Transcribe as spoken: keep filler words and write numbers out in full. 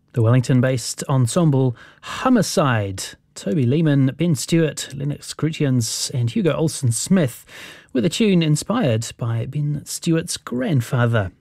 The Wellington-based ensemble Homicide, Toby Lehman, Ben Stewart, Lennox Cruikshanks and Hugo Olsen Smith, with a tune inspired by Ben Stewart's grandfather.